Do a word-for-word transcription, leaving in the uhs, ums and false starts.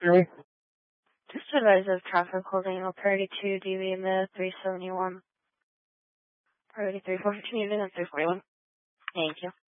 three. Just advise of traffic holding on priority two, D V in the three seventy-one. Priority three four fifteen unit and three forty-one. Thank you.